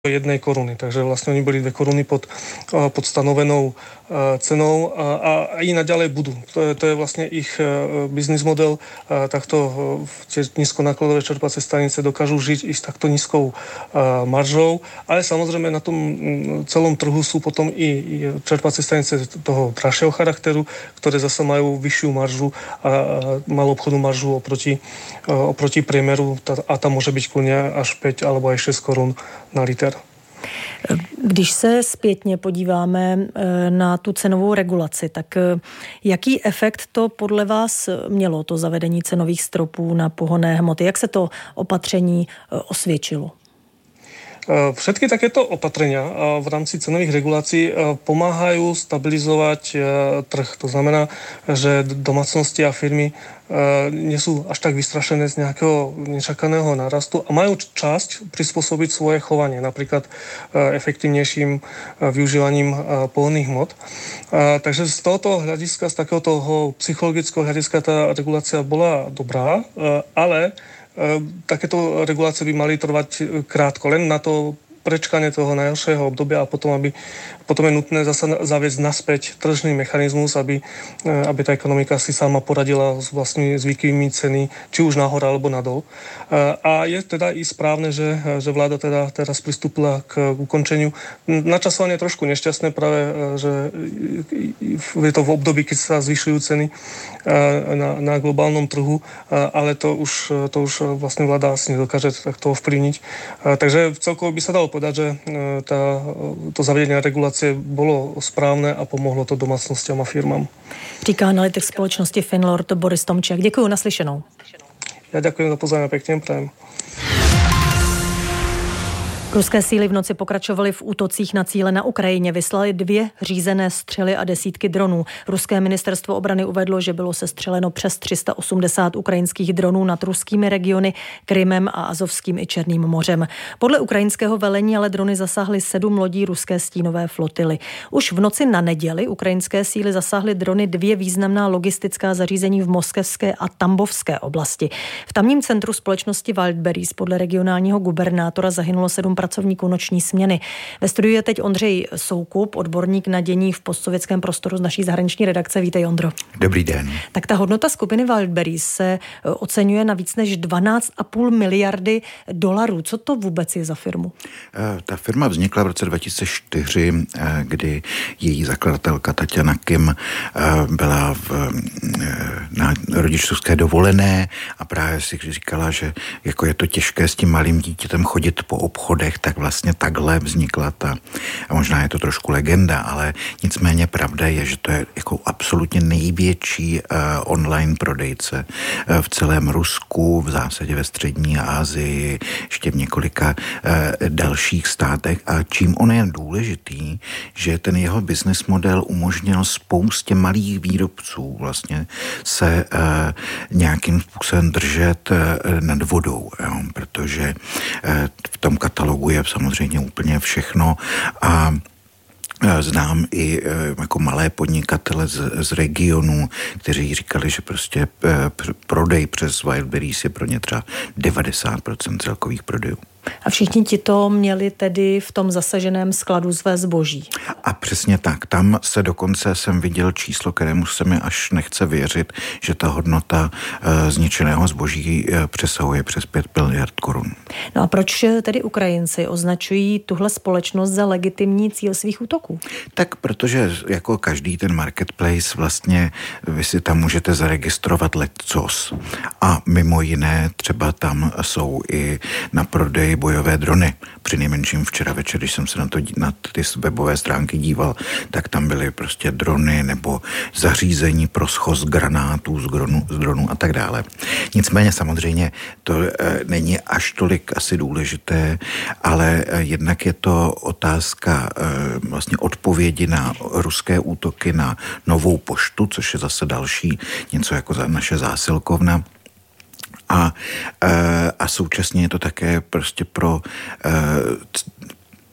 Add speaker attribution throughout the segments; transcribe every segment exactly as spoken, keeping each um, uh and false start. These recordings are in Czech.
Speaker 1: jednej koruny. Takže vlastne oni boli dve koruny pod, pod stanovenou cenou a, a i naďalej budú. To je, to je vlastne ich biznis model. Takto tie nízkonákladové čerpacie stanice dokážu žiť i s takto nízkou maržou, ale samozrejme na tom celom trhu sú potom i, i čerpacie stanice toho drahšieho charakteru, ktoré zase majú vyššiu maržu a malú obchodnú maržu oproti, oproti priemeru a tam môže byť kľudne až päť alebo aj šesť korun na liter.
Speaker 2: Když se zpětně podíváme na tu cenovou regulaci, tak jaký efekt to podle vás mělo, to zavedení cenových stropů na pohonné hmoty? Jak se to opatření osvědčilo?
Speaker 1: Všetky takéto opatrenia v rámci cenových regulácií pomáhajú stabilizovať trh. To znamená, že domácnosti a firmy nie sú až tak vystrašené z nejakého nečakaného nárastu a majú časť prispôsobiť svoje chovanie, napríklad efektívnejším využívaním pohonných hmot. Takže z tohoto hľadiska, z takého toho psychologického hľadiska tá regulácia bola dobrá, ale takéto regulácie by mali trvať krátko, len na to prečkanie toho najhoršieho obdobia a potom, aby, potom je nutné zase zaviesť naspäť tržný mechanizmus, aby, aby tá ekonomika si sama poradila s vlastnými zvykými ceny, či už nahor alebo nadol. A je teda i správne, že, že vláda teda teraz pristúpila k ukončeniu. Načasovanie je trošku nešťastné, práve že je to v období, keď sa zvyšujú ceny na, na globálnom trhu, ale to už, to už vlastne vláda asi nedokáže takto ovplyvniť. Takže celkovo by sa dalo povedať, že tá, to zavedenie regulácie bolo správne a pomohlo to domácnostiam a firmám.
Speaker 2: Říká analytik společnosti Finlord Boris Tomčák. Děkuji, naslyšenou.
Speaker 1: Ja ďakujem za pozvanie, pekne prajem.
Speaker 2: Ruské síly v noci pokračovaly v útocích na cíle na Ukrajině. Vyslali dvě řízené střely a desítky dronů. Ruské ministerstvo obrany uvedlo, že bylo sestřeleno přes tři sta osmdesát ukrajinských dronů nad ruskými regiony, Krymem a Azovským i Černým mořem. Podle ukrajinského velení ale drony zasáhly sedm lodí ruské stínové flotily. Už v noci na neděli ukrajinské síly zasáhly drony dvě významná logistická zařízení v moskevské a tambovské oblasti. V tamním centru společnosti Wildberries podle regionálního gubernátora zahynulo sedm pracovníků noční směny. Ve studiu je teď Ondřej Soukup, odborník na dění v postsovětském prostoru z naší zahraniční redakce. Vítej, Ondro.
Speaker 3: Dobrý den.
Speaker 2: Tak ta hodnota skupiny Wildberries se oceňuje na víc než dvanáct a půl miliardy dolarů. Co to vůbec je za firmu?
Speaker 3: Ta firma vznikla v roce dva tisíce čtyři, kdy její zakladatelka Tatjana Kim byla v, na rodičovské dovolené a právě si říkala, že jako je to těžké s tím malým dítětem chodit po obchodech, tak vlastně takhle vznikla ta, a možná je to trošku legenda, ale nicméně pravda je, že to je jako absolutně největší uh, online prodejce uh, v celém Rusku, v zásadě ve střední Asii, ještě v několika uh, dalších státech. A čím on je důležitý, že ten jeho business model umožnil spoustě malých výrobců vlastně se uh, nějakým způsobem držet uh, nad vodou, jo? Protože uh, v tom katalogu je samozřejmě úplně všechno a znám i jako malé podnikatele z, z regionu, kteří říkali, že prostě prodej přes Wildberries je pro ně třeba devadesát procent celkových prodejů.
Speaker 2: A všichni ti to měli tedy v tom zasaženém skladu své zboží.
Speaker 3: A přesně tak. Tam se dokonce jsem viděl číslo, kterému se mi až nechce věřit, že ta hodnota e, zničeného zboží e, přesahuje přes pět miliard korun.
Speaker 2: No a proč tedy Ukrajinci označují tuhle společnost za legitimní cíl svých útoků?
Speaker 3: Tak protože jako každý ten marketplace vlastně vy si tam můžete zaregistrovat lecos. A mimo jiné třeba tam jsou i na prodej bojové drony. Přinejmenším včera večer, když jsem se na, to, na ty webové stránky díval, tak tam byly prostě drony nebo zařízení pro schoz granátů z dronů, z dronů a tak dále. Nicméně samozřejmě to e, není až tolik asi důležité, ale e, jednak je to otázka e, vlastně odpovědi na ruské útoky na Novou poštu, což je zase další něco jako za naše zásilkovna. A, a současně je to také prostě pro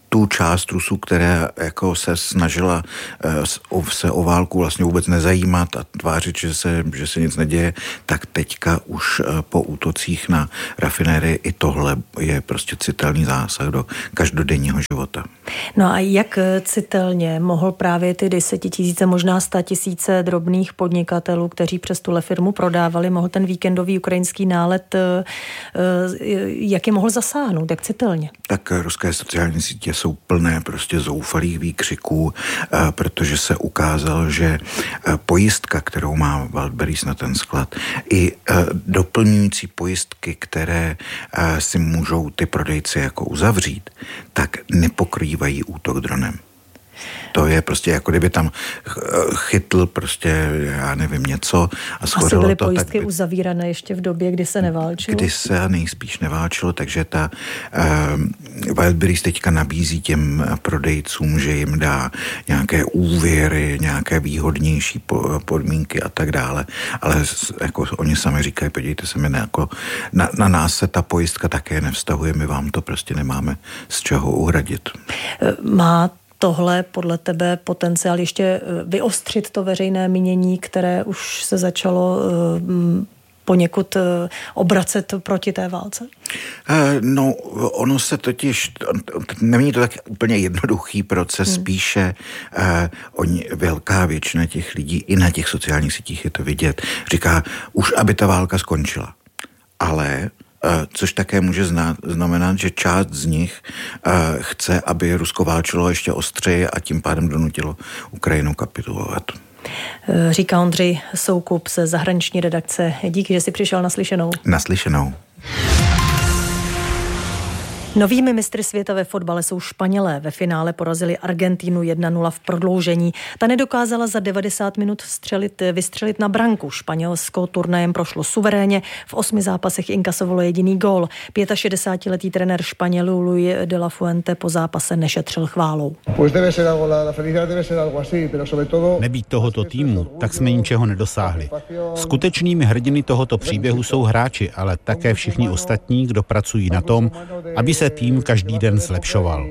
Speaker 3: tu část Rusů, která jako se snažila se o válku vlastně vůbec nezajímat a tvářit, že se, že se nic neděje, tak teďka už po útocích na rafinérii i tohle je prostě citelný zásah do každodenního života.
Speaker 2: No a jak citelně mohl právě ty desetitisíce, možná sta tisíce drobných podnikatelů, kteří přes tuhle firmu prodávali, mohl ten víkendový ukrajinský nálet, jak je mohl zasáhnout, jak citelně? Tak
Speaker 3: ruské sociální sítě jsou plné prostě zoufalých výkřiků, protože se ukázalo, že pojistka, kterou má Wildberries na ten sklad, i doplňující pojistky, které si můžou ty prodejci jako uzavřít, tak nepokrývají útok dronem. To je prostě jako kdyby tam chytl prostě, já nevím, něco a schořelo to.
Speaker 2: Asi byly pojistky by, uzavírané ještě v době, kdy se neválčilo.
Speaker 3: Kdy se nejspíš neválčilo, takže ta uh, Wildberries teďka nabízí těm prodejcům, že jim dá nějaké úvěry, nějaké výhodnější po, podmínky a tak dále. Ale jako oni sami říkají, podívejte se mi, jako, na, na nás se ta pojistka také nevztahuje, my vám to prostě nemáme z čeho uhradit.
Speaker 2: Má tohle podle tebe potenciál ještě vyostřit to veřejné mínění, které už se začalo poněkud obracet proti té válce?
Speaker 3: No, ono se totiž, není to tak úplně jednoduchý proces, hmm. spíše uh, oni, velká většina těch lidí, i na těch sociálních sítích je to vidět, říká, už aby ta válka skončila. Ale což také může znamenat, že část z nich chce, aby Rusko válčilo ještě ostřeji a tím pádem donutilo Ukrajinu kapitulovat.
Speaker 2: Říká Ondřej Soukup ze zahraniční redakce. Díky, že jsi přišel na slyšenou.
Speaker 3: Na slyšenou.
Speaker 2: Novými mistry světa ve fotbale jsou Španělé. Ve finále porazili Argentínu jedna nula v prodloužení. Ta nedokázala za devadesát minut vstřelit, vystřelit na branku. Španělsko turnajem prošlo suverénně. V osmi zápasech inkasovalo jediný gól. šedesátiletý trenér Španělů Luis de la Fuente po zápase nešetřil chválou.
Speaker 4: Nebýt tohoto týmu, tak jsme ničeho nedosáhli. Skutečnými hrdiny tohoto příběhu jsou hráči, ale také všichni ostatní, kdo pracují na tom, aby se tým každý den zlepšoval.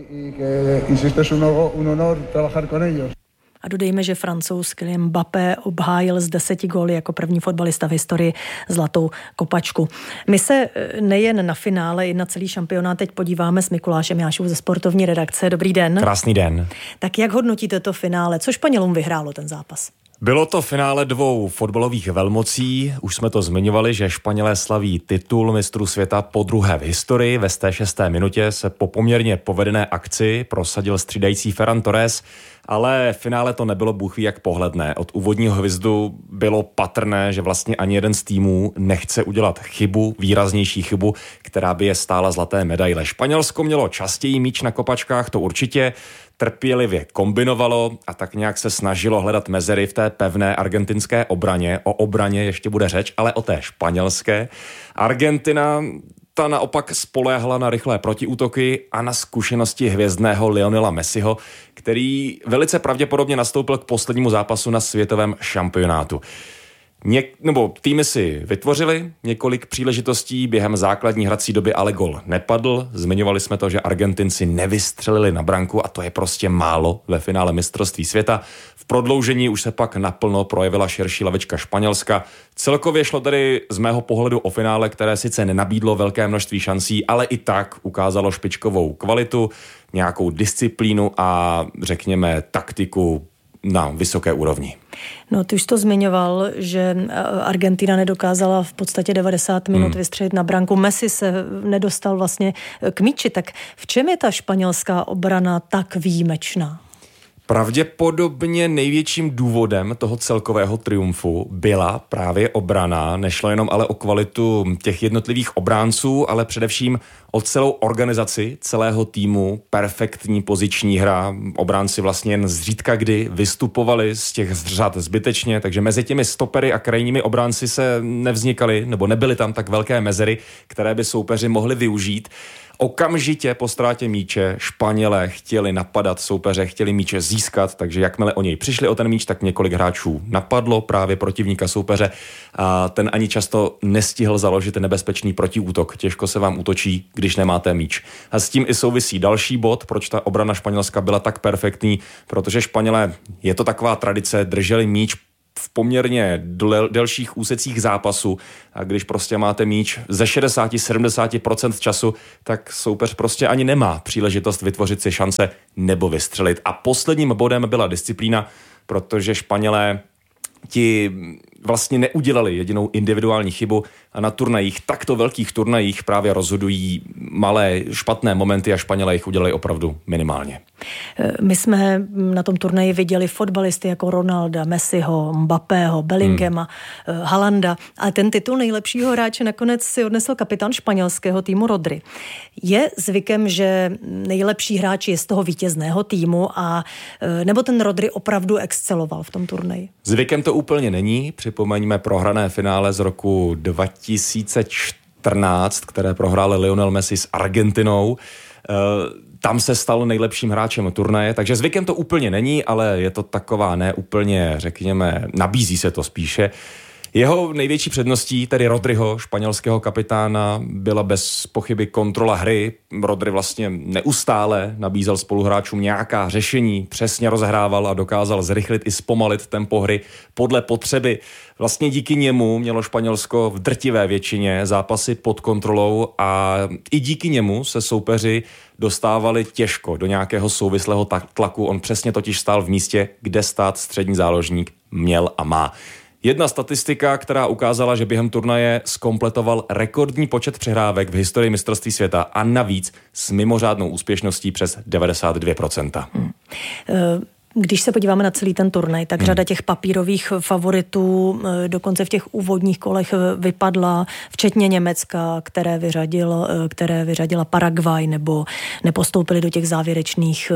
Speaker 2: A dodejme, že Francouz Kylian Mbappé obhájil z deseti góly jako první fotbalista v historii zlatou kopačku. My se nejen na finále i na celý šampionát teď podíváme s Mikulášem Jášou ze sportovní redakce. Dobrý den.
Speaker 5: Krásný den.
Speaker 2: Tak jak hodnotíte to finále? Co Španělům vyhrálo ten zápas?
Speaker 5: Bylo to finále dvou fotbalových velmocí. Už jsme to zmiňovali, že Španělé slaví titul mistrů světa po druhé v historii. Ve sté šesté minutě se po poměrně povedené akci prosadil střídající Ferran Torres, ale v finále to nebylo bůhví jak pohledné. Od úvodního hvizdu bylo patrné, že vlastně ani jeden z týmů nechce udělat chybu, výraznější chybu, která by je stála zlaté medaile. Španělsko mělo častěji míč na kopačkách, to určitě, trpělivě kombinovalo a tak nějak se snažilo hledat mezery v té pevné argentinské obraně. O obraně ještě bude řeč, ale o té španělské. Argentina ta naopak spoléhla na rychlé protiútoky a na zkušenosti hvězdného Lionela Messiho, který velice pravděpodobně nastoupil k poslednímu zápasu na světovém šampionátu. Něk, nebo týmy si vytvořili několik příležitostí během základní hrací doby, ale gol nepadl. Zmiňovali jsme to, že Argentinci nevystřelili na branku a to je prostě málo ve finále mistrovství světa. V prodloužení už se pak naplno projevila širší lavička Španělska. Celkově šlo tedy z mého pohledu o finále, které sice nenabídlo velké množství šancí, ale i tak ukázalo špičkovou kvalitu, nějakou disciplínu a řekněme taktiku na vysoké úrovni.
Speaker 2: No, ty už to zmiňoval, že Argentina nedokázala v podstatě devadesát minut hmm. vystřelit na branku. Messi se nedostal vlastně k míči. Tak v čem je ta španělská obrana tak výjimečná?
Speaker 5: Pravděpodobně největším důvodem toho celkového triumfu byla právě obrana. Nešlo jenom ale o kvalitu těch jednotlivých obránců, ale především o celou organizaci celého týmu, perfektní poziční hra. Obránci vlastně jen zřídka kdy vystupovali z těch řad zbytečně, takže mezi těmi stopery a krajními obránci se nevznikaly, nebo nebyly tam tak velké mezery, které by soupeři mohli využít. Okamžitě po ztrátě míče Španělé chtěli napadat soupeře, chtěli míče získat, takže jakmile o něj přišli o ten míč, tak několik hráčů napadlo právě protivníka soupeře a ten ani často nestihl založit nebezpečný protiútok. Těžko se vám útočí, když nemáte míč. A s tím i souvisí další bod, proč ta obrana Španělska byla tak perfektní, protože Španělé, je to taková tradice, drželi míč v poměrně del, delších úsecích zápasu a když prostě máte míč ze šedesát až sedmdesát procent času, tak soupeř prostě ani nemá příležitost vytvořit si šance nebo vystřelit. A posledním bodem byla disciplína, protože Španělé ti vlastně neudělali jedinou individuální chybu a na turnajích, takto velkých turnajích právě rozhodují malé špatné momenty a Španělé jich udělali opravdu minimálně.
Speaker 2: My jsme na tom turnaji viděli fotbalisty jako Ronalda, Messiho, Mbappého, Bellingema, hmm. Haalanda a ten titul nejlepšího hráče nakonec si odnesl kapitán španělského týmu Rodri. Je zvykem, že nejlepší hráč je z toho vítězného týmu a nebo ten Rodri opravdu exceloval v tom turnaji? Zvykem
Speaker 5: to úplně není. Připomeňme prohrané finále z roku dva tisíce čtrnáct, které prohrál Lionel Messi s Argentinou. Tam se stal nejlepším hráčem turnaje, takže zvykem to úplně není, ale je to taková ne úplně, řekněme, nabízí se to spíše. Jeho největší předností, tedy Rodriho, španělského kapitána, byla bez pochyby kontrola hry. Rodri vlastně neustále nabízel spoluhráčům nějaká řešení, přesně rozhrával a dokázal zrychlit i zpomalit tempo hry podle potřeby. Vlastně díky němu mělo Španělsko v drtivé většině zápasy pod kontrolou a i díky němu se soupeři dostávali těžko do nějakého souvislého tlaku. On přesně totiž stál v místě, kde stát střední záložník měl a má. Jedna statistika, která ukázala, že během turnaje zkompletoval rekordní počet přihrávek v historii mistrovství světa a navíc s mimořádnou úspěšností přes devadesát dvě procent. Hmm.
Speaker 2: Když se podíváme na celý ten turnaj, tak hmm. řada těch papírových favoritů dokonce v těch úvodních kolech vypadla, včetně Německa, které, vyřadil, které vyřadila Paraguay, nebo nepostoupili do těch závěrečných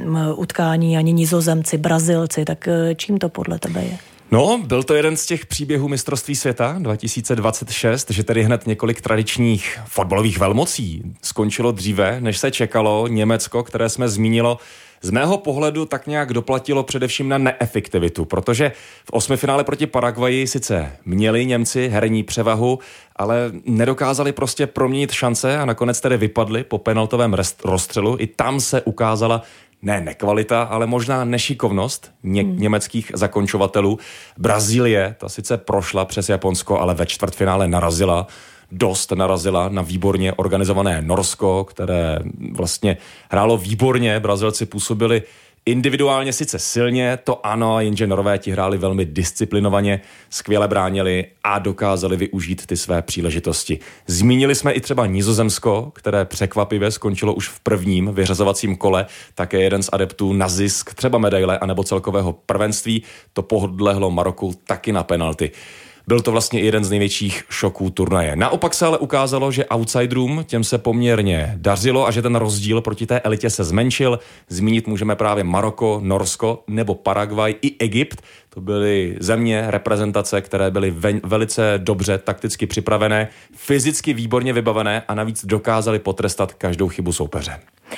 Speaker 2: utkání ani Nizozemci, Brazilci. Tak čím to podle tebe je?
Speaker 5: No, byl to jeden z těch příběhů mistrovství světa dva tisíce dvacet šest, že tedy hned několik tradičních fotbalových velmocí skončilo dříve, než se čekalo. Německo, které jsme zmínilo, z mého pohledu tak nějak doplatilo především na neefektivitu, protože v osmifinále proti Paraguayi sice měli Němci herní převahu, ale nedokázali prostě proměnit šance a nakonec tedy vypadli po penaltovém rozstřelu. I tam se ukázala ne nekvalita, ale možná nešikovnost ně- hmm. německých zakončovatelů. Brazílie, ta sice prošla přes Japonsko, ale ve čtvrtfinále narazila, dost narazila na výborně organizované Norsko, které vlastně hrálo výborně, Brazilci působili individuálně sice silně, to ano, jenže Norvéti hráli velmi disciplinovaně, skvěle bránili a dokázali využít ty své příležitosti. Zmínili jsme i třeba Nizozemsko, které překvapivě skončilo už v prvním vyřazovacím kole, také jeden z adeptů na zisk třeba medaile anebo celkového prvenství, to podlehlo Maroku taky na penalty. Byl to vlastně jeden z největších šoků turnaje. Naopak se ale ukázalo, že outsiderům těm se poměrně dařilo a že ten rozdíl proti té elitě se zmenšil. Zmínit můžeme právě Maroko, Norsko nebo Paraguay i Egypt. To byly země, reprezentace, které byly ve- velice dobře takticky připravené, fyzicky výborně vybavené a navíc dokázali potrestat každou chybu soupeře.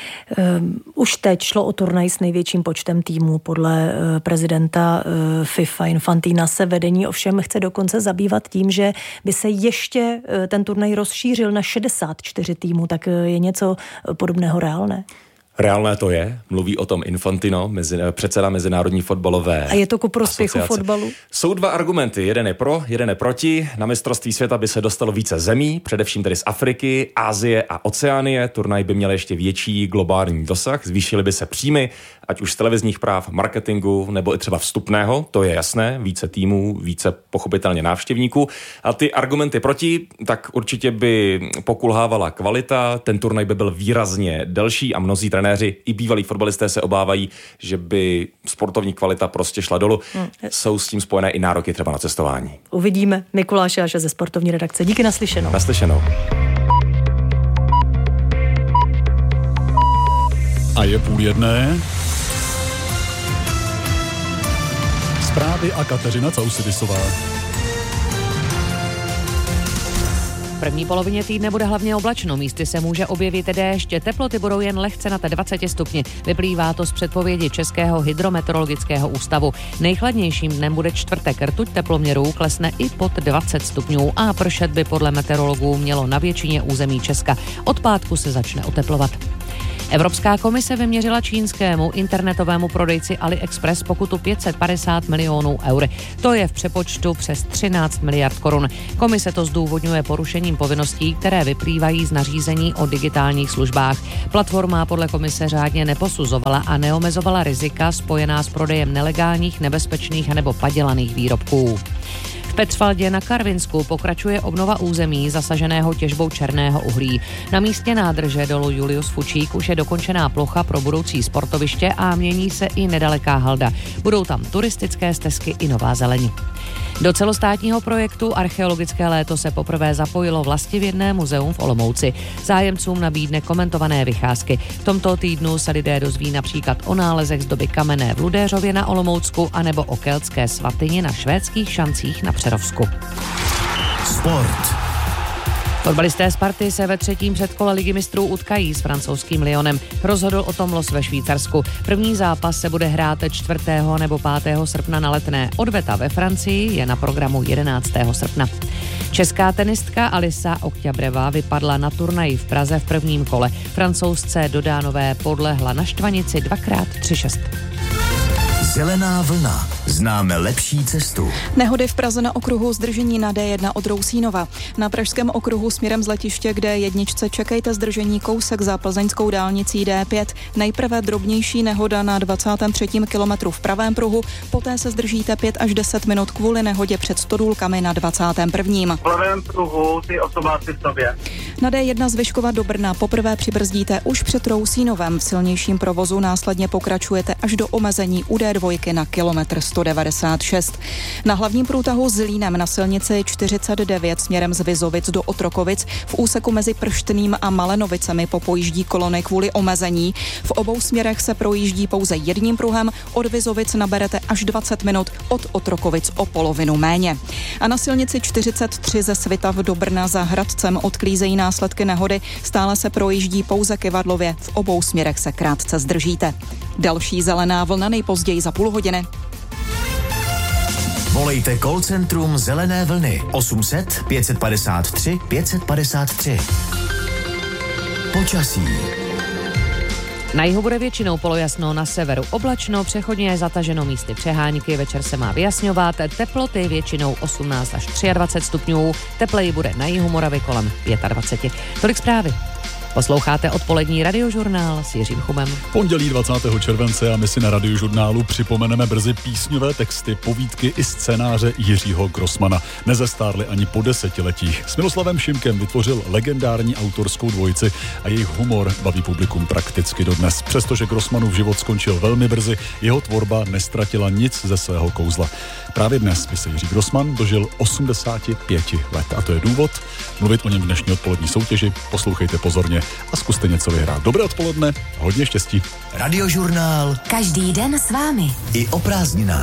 Speaker 2: Um, už teď šlo o turnaj s největším počtem týmů. Podle uh, prezidenta uh, FIFA Infantina se vedení ovšem chce dokonce zabývat tím, že by se ještě uh, ten turnaj rozšířil na šedesát čtyři týmů. Tak uh, je něco podobného reálné?
Speaker 5: Reálné to je, mluví o tom Infantino, mezi, předseda Mezinárodní fotbalové.
Speaker 2: A je to ku prospěchu fotbalu?
Speaker 5: Jsou dva argumenty, jeden je pro, jeden je proti. Na mistrovství světa by se dostalo více zemí, především tedy z Afriky, Asie a Oceánie. Turnaj by měl ještě větší globální dosah, zvýšily by se příjmy, ať už z televizních práv, marketingu nebo i třeba vstupného, to je jasné, více týmů, více pochopitelně návštěvníků. A ty argumenty proti, tak určitě by pokulhávala kvalita, ten turnaj by byl výrazně delší a mnozí trenéři i bývalí fotbalisté se obávají, že by sportovní kvalita prostě šla dolů. Hmm. Jsou s tím spojené i nároky třeba na cestování.
Speaker 2: Uvidíme. Mikuláš Jáša ze sportovní redakce. Díky, naslyšenou.
Speaker 5: Naslyšenou.
Speaker 6: A je půl jedné. Zprávy a Kateřina Causidisová.
Speaker 7: V první polovině týdne bude hlavně oblačno, místy se může objevit déšť, teploty budou jen lehce nad dvacet stupni. Vyplývá to z předpovědi Českého hydrometeorologického ústavu. Nejchladnějším dnem bude čtvrtek, rtuť teploměrů klesne i pod dvacet stupňů a pršet by podle meteorologů mělo na většině území Česka. Od pátku se začne oteplovat. Evropská komise vyměřila čínskému internetovému prodejci AliExpress pokutu pět set padesát milionů eur. To je v přepočtu přes třináct miliard korun. Komise to zdůvodňuje porušením povinností, které vyplývají z nařízení o digitálních službách. Platforma podle komise řádně neposuzovala a neomezovala rizika spojená s prodejem nelegálních, nebezpečných nebo padělaných výrobků. V Petřvaldě na Karvinsku pokračuje obnova území zasaženého těžbou černého uhlí. Na místě nádrže dolu Julius Fučík už je dokončená plocha pro budoucí sportoviště a mění se i nedaleká halda. Budou tam turistické stezky i nová zeleň. Do celostátního projektu Archeologické léto se poprvé zapojilo Vlastivědné muzeum v Olomouci. Zájemcům nabídne komentované vycházky. V tomto týdnu se lidé dozví například o nálezech z doby kamenné v Ludéřově na Olomoucku anebo o keltské svatyni na švédských šancích na Přerovsku.
Speaker 8: Sport.
Speaker 7: Fotbalisté Sparty se ve třetím předkole Ligy mistrů utkají s francouzským Lyonem. Rozhodl o tom los ve Švýcarsku. První zápas se bude hrát čtvrtého nebo pátého srpna na Letné. Odveta ve Francii je na programu jedenáctého srpna. Česká tenistka Alisa Okťabreva vypadla na turnaji v Praze v prvním kole. Francouzce Dodánové podlehla na Štvanici dvakrát tři šest.
Speaker 8: Zelená vlna. Známe lepší cestu.
Speaker 9: Nehody v Praze na okruhu zdržení na dé jedna od Rousínova. Na pražském okruhu směrem z letiště k dé jedna čekejte zdržení kousek za plzeňskou dálnicí dé pět. Nejprve drobnější nehoda na dvacátém třetím kilometru v pravém pruhu, poté se zdržíte pět až deset minut kvůli nehodě před Stodůlkami na dvacátém prvním.
Speaker 10: V levém pruhu ty osobáci v sobě.
Speaker 9: Na dé jedna z Vyškova do Brna poprvé přibrzdíte už před Rousínovem. V silnějším provozu následně pokračujete až do omezení u dé dva na kilometr sto devadesát šest. Na hlavním průtahu s Línem na silnici čtyřicet devět směrem z Vizovic do Otrokovic v úseku mezi Prštným a Malenovicemi popojíždí kolony kvůli omezení. V obou směrech se projíždí pouze jedním pruhem, od Vizovic naberete až dvacet minut, od Otrokovic o polovinu méně. A na silnici čtyřicet tři ze Svitav do Brna za Hradcem odklízejí následky nehody, stále se projíždí pouze Kyvadlově, v obou směrech se krátce zdržíte. Další zelená vlna nejpozději za půl hodiny.
Speaker 8: Volejte call centrum Zelené vlny osm set pět padesát tři pět padesát tři. Počasí.
Speaker 7: Na jihu bude většinou polojasno, na severu oblačno, přechodně je zataženo místy přehánky, večer se má vyjasňovat, teploty většinou osmnáct až dvacet tři stupňů, tepleji bude na jihu Moravy kolem dvacet pět. Tolik zprávy. Posloucháte odpolední radiožurnál s Jiřím Chumem.
Speaker 6: Pondělí dvacátého července a my si na radiožurnálu připomeneme brzy písňové texty, povídky i scénáře Jiřího Grossmana. Nezestárly ani po desetiletích. S Miloslavem Šimkem vytvořil legendární autorskou dvojici a jejich humor baví publikum prakticky dodnes. Přestože Grossmanův život skončil velmi brzy, jeho tvorba nestratila nic ze svého kouzla. Právě dnes by se Jiří Grossman dožil osmdesáti pěti let a to je důvod mluvit o něm v dnešní odpolední soutěži. Poslouchejte pozorně a zkuste něco vyhrát. Dobré odpoledne, hodně štěstí.
Speaker 8: Radiožurnál.
Speaker 11: Každý den s vámi.
Speaker 8: I o prázdninách.